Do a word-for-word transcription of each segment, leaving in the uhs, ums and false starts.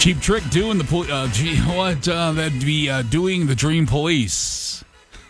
Cheap Trick doing the pol- uh, gee, what uh, that'd be uh, doing the Dream Police.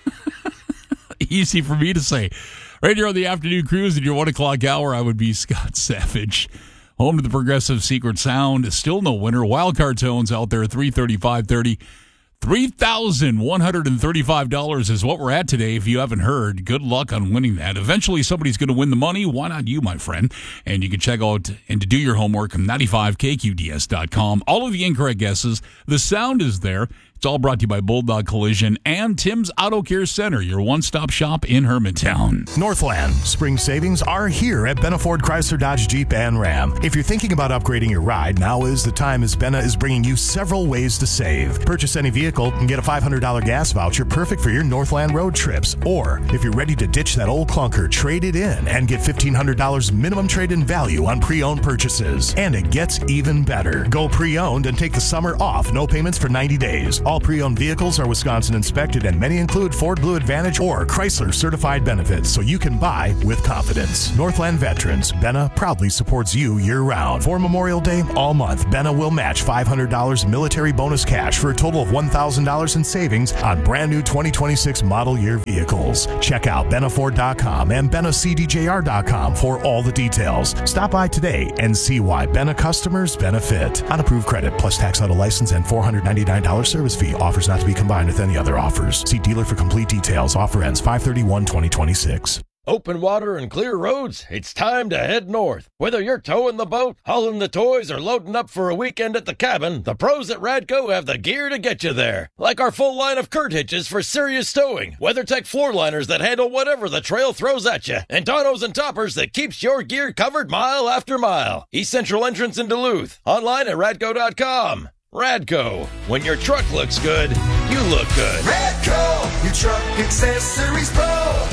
Easy for me to say. Right here on the afternoon cruise at your one o'clock hour, I would be Scott Savage. Home to the Progressive Secret Sound. Still no winner. Wildcard tones out there, three thirty-five thirty. three thousand one hundred thirty-five dollars is what we're at today. If you haven't heard, good luck on winning that. Eventually, somebody's going to win the money. Why not you, my friend? And you can check out and to do your homework, ninety-five K Q D S dot com. All of the incorrect guesses. The sound is there. It's all brought to you by Bulldog Collision and Tim's Auto Care Center, your one-stop shop in Hermantown. Northland. Spring savings are here at Benna Ford Chrysler Dodge Jeep and Ram. If you're thinking about upgrading your ride, now is the time as Benna is bringing you several ways to save. Purchase any vehicle and get a five hundred dollars gas voucher perfect for your Northland road trips. Or, if you're ready to ditch that old clunker, trade it in and get fifteen hundred dollars minimum trade-in value on pre-owned purchases. And it gets even better. Go pre-owned and take the summer off. No payments for ninety days. All pre-owned vehicles are Wisconsin inspected and many include Ford Blue Advantage or Chrysler certified benefits, so you can buy with confidence. Northland Veterans, Benna proudly supports you year-round. For Memorial Day, all month, Benna will match five hundred dollars military bonus cash for a total of one thousand dollars in savings on brand new twenty twenty-six model year vehicles. Check out benna ford dot com and benna c d j r dot com for all the details. Stop by today and see why Benna customers benefit. Unapproved credit plus tax auto license and four hundred ninety-nine dollars service fee. Offers not to be combined with any other offers. See dealer for complete details. Offer ends five thirty-one twenty twenty-six. Open water and clear roads, it's time to head north. Whether you're towing the boat, hauling the toys, or loading up for a weekend at the cabin, the pros at Radco have the gear to get you there. Like our full line of Kurt hitches for serious towing, WeatherTech floor liners that handle whatever the trail throws at you, and Donos and toppers that keeps your gear covered mile after mile. East Central entrance in Duluth. Online at radco dot com. Radco. When your truck looks good, you look good. Radco, your truck accessories pro.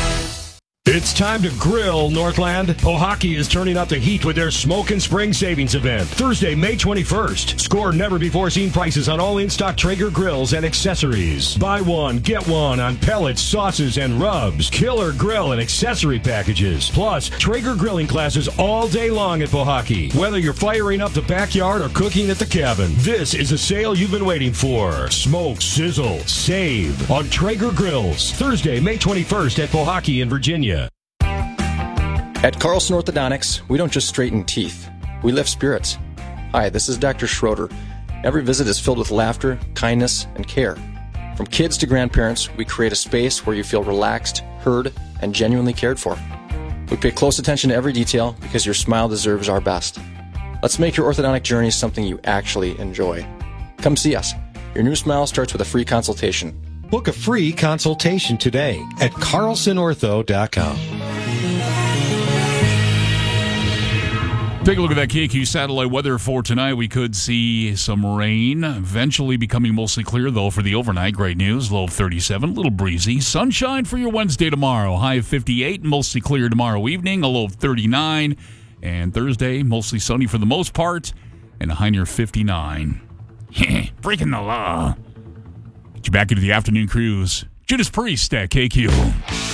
It's time to grill, Northland. Pohaki is turning up the heat with their Smoke and Spring Savings event. Thursday, May twenty-first. Score never-before-seen prices on all in-stock Traeger grills and accessories. Buy one, get one on pellets, sauces, and rubs. Killer grill and accessory packages. Plus, Traeger grilling classes all day long at Pohaki. Whether you're firing up the backyard or cooking at the cabin, this is a sale you've been waiting for. Smoke, sizzle, save on Traeger grills. Thursday, May twenty-first at Pohaki in Virginia. At Carlson Orthodontics, we don't just straighten teeth, we lift spirits. Hi, this is Doctor Schroeder. Every visit is filled with laughter, kindness, and care. From kids to grandparents, we create a space where you feel relaxed, heard, and genuinely cared for. We pay close attention to every detail because your smile deserves our best. Let's make your orthodontic journey something you actually enjoy. Come see us. Your new smile starts with a free consultation. Book a free consultation today at carlson ortho dot com. Take a look at that K Q satellite weather for tonight. We could see some rain, eventually becoming mostly clear, though, for the overnight. Great news, low of thirty-seven, a little breezy. Sunshine for your Wednesday tomorrow, high of fifty-eight, mostly clear tomorrow evening, a low of thirty-nine. And Thursday, mostly sunny for the most part, and a high near fifty-nine. Breaking the law. Get you back into the afternoon cruise. Judas Priest at K Q.